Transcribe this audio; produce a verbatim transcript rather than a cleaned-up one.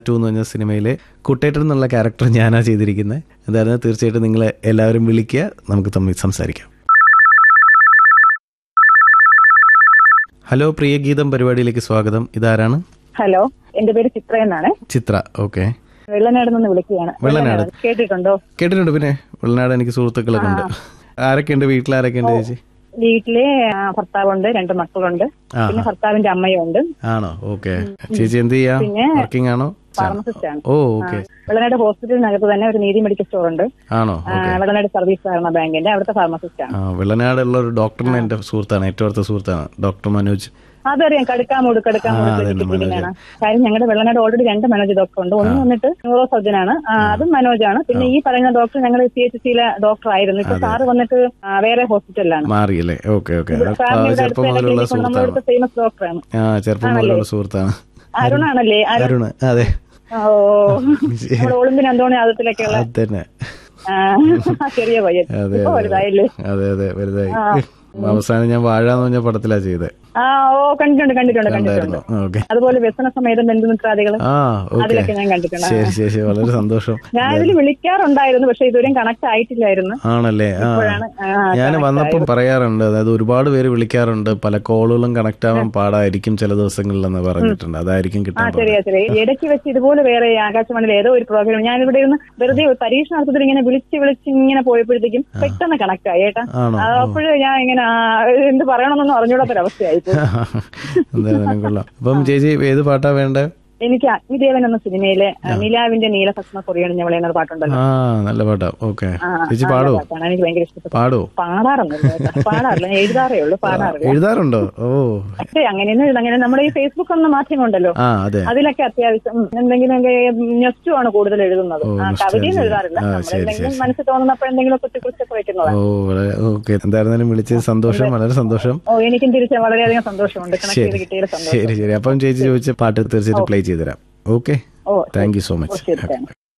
To എന്ന് പറഞ്ഞ സിനിമയിലെ കുട്ടേട്ടൻ എന്നുള്ള ക്യാരക്ടർ ഞാനാ ചെയ്തിരിക്കുന്നത്. അതായിരുന്നു. തീർച്ചയായിട്ടും നിങ്ങൾ എല്ലാവരും വിളിക്കുക, നമുക്ക് തമ്മിൽ സംസാരിക്കാം. ഹലോ, പ്രിയ ഗീതം പരിപാടിയിലേക്ക് സ്വാഗതം. ഇതാരാണ്? ഹലോ, എന്റെ പേര് ചിത്ര എന്നാണ്. ചിത്ര, ഓക്കെ. വെള്ളനാട് നിന്ന് വിളിക്കുകയാണ്. വെള്ളനാട് കേട്ടിട്ടുണ്ടോ? കേട്ടിട്ടുണ്ട്. പിന്നെ വെള്ളനാട് എനിക്ക് സുഹൃത്തുക്കളൊക്കെ ഉണ്ട്. ആരൊക്കെയുണ്ട് വീട്ടിൽ? ആരൊക്കെയുണ്ട് ചേച്ചി? വീട്ടില് ഭർത്താവുണ്ട്, രണ്ട് മക്കളുണ്ട്, പിന്നെ ഭർത്താവിന്റെ അമ്മയുണ്ട്. ആണോ? ഓക്കെ. ചേച്ചി എന്ത് ചെയ്യാ? പിന്നെ വർക്കിംഗ് ആണോ? ഫാർമസിസ്റ്റ് ആണ്. ഓ, ഓക്കെ. വെള്ളനാട് ഹോസ്പിറ്റലിനകത്ത് തന്നെ ഒരു നീതി മെഡിക്കൽ സ്റ്റോർ ഉണ്ട്. ആണോ? വെള്ളനാട് സർവീസ് സഹകരണ ബാങ്കിന്റെ അവിടുത്തെ ഫാർമസിസ്റ്റ് ആണ്. വെള്ളനാടുള്ള ഒരു ഡോക്ടറിനെ എന്റെ സുഹൃത്താണ്, ഏറ്റവും അടുത്ത സുഹൃത്താണ്, ഡോക്ടർ മനോജ്. അതറിയാം, കടുക്കാമൂട് കടുക്കാമൂട്. കാര്യം ഞങ്ങളുടെ വെള്ളനാട് ഓൾറെഡി രണ്ട് മനോജ് ഡോക്ടർ ഉണ്ട്. ഒന്ന് വന്നിട്ട് ന്യൂറോ സർജൻ ആണ്, അതും മനോജാണ്. പിന്നെ ഈ പറയുന്ന ഡോക്ടർ ഞങ്ങൾ സി എച്ച് സിയിലെ ഡോക്ടർ ആയിരുന്നു. ഇപ്പൊ സാറ് വന്നിട്ട് വേറെ ഹോസ്പിറ്റലിലാണ് മാറിയല്ലേ? Okay, okay. നമ്മളെടുത്ത ഫേമസ് ഡോക്ടറാണ്. ചെറുപ്പം മുതലുള്ള സുഹൃത്താണ്. അരുണാണല്ലേ? അരുൺ, അതെ. ഓ, നമ്മുടെ ഒളിമ്പിന് അന്തോണി ആദത്തിലൊക്കെയുള്ള തന്നെ ചെറിയ പയ്യൻ. വലുതായില്ലേ? അതെ, അതെ, വലുതായി. അവസാനം ഞാൻ വാഴ എന്ന് പറഞ്ഞ പടത്തിലാ ചെയ്തേ. ആ, ഓ, കണ്ടിട്ടുണ്ട് കണ്ടിട്ടുണ്ട് കണ്ടിട്ടുണ്ട്. അതുപോലെ വ്യസന സമേതം ബന്ധുമിത്രാദികൾ, അതിലൊക്കെ ഞാൻ കണ്ടിട്ടുണ്ട്. ശരി ശരി, വളരെ സന്തോഷം. ഞാൻ ഇതിൽ വിളിക്കാറുണ്ടായിരുന്നു, പക്ഷെ ഇതുവരെയും കണക്ട് ആയിട്ടില്ലായിരുന്നു. ആണല്ലേ? ഞാൻ വന്നപ്പം പറയാറുണ്ട്, അതായത് ഒരുപാട് പേര് വിളിക്കാറുണ്ട്, പല കോളുകളും കണക്ട് ആവാൻ പാടായിരിക്കും ചില ദിവസങ്ങളിലെന്ന് പറഞ്ഞിട്ടുണ്ട്. അതായിരിക്കും കിട്ടാൻ. ശരിയാ ശരി. ഇടയ്ക്ക് വെച്ച് ഇതുപോലെ വേറെ ആകാശവാണിയിൽ ഏതോ ഒരു പ്രോഗ്രാം ഞാൻ ഇവിടെ ഇരുന്ന് വെറുതെ പരീക്ഷണാർത്ഥത്തിൽ ഇങ്ങനെ വിളിച്ച് വിളിച്ച് ഇങ്ങനെ പോയപ്പോഴത്തേക്കും പെട്ടെന്ന് കണക്ട് ആയി കേട്ടാ. അപ്പോഴും ഞാൻ ഇങ്ങനെ എന്ത് പറയണമെന്നൊന്നും അറിഞ്ഞൂടാത്തൊരവസ്ഥയായി. അപ്പം ചേച്ചി ഏത് പാട്ടാ വേണ്ടേ? എനിക്ക് അഗ്നിദേവൻ എന്ന സിനിമയിലെ നിലാവിന്റെ നീലഭസ്മ കൊറിയാണ് ഞങ്ങൾ എന്നൊരു പാട്ടുണ്ടല്ലോ. ആ, നല്ല പാട്ടാ. ഓക്കെ. ചേച്ചി പാടോ? എനിക്ക് ഭയങ്കര ഇഷ്ടപ്പെട്ടു. പാടോ? പാടാറൊന്നുമില്ല, പാടാറില്ല, ഞാൻ എഴുതാറേ ഉള്ളൂ, പാടാറില്ല. എഴുതാറുണ്ടോ? ഓ, പക്ഷേ അങ്ങനെയൊന്നും അങ്ങനെ നമ്മുടെ ഈ ഫേസ്ബുക്ക് എന്ന മാധ്യമമുണ്ടല്ലോ, അതിലൊക്കെ അത്യാവശ്യം എന്തെങ്കിലും നെസ്റ്റു ആണ് കൂടുതൽ എഴുതുന്നത്. കവിതയും എഴുതാറില്ല, എന്തെങ്കിലും മനസ്സിൽ തോന്നുന്നപ്പോൾ എന്തെങ്കിലും കുത്തി കുറിച്ചൊക്കെ വെക്കുന്നതാണ്. ഓക്കെ. എന്തായിരുന്നാലും വിളിച്ചത് സന്തോഷം, വളരെ സന്തോഷം. ഓ, എനിക്കും തിരിച്ച് വളരെയധികം സന്തോഷമുണ്ട്. കണക്ട് ചെയ്ത് കിട്ടിയ സന്തോഷം. ശരി ശരി. അപ്പം ചേച്ചി ചോദിച്ച പാട്ട് തീർച്ചയായിട്ടും പ്ലേ ചെയ്തുതരാം. Okay, thank you so much.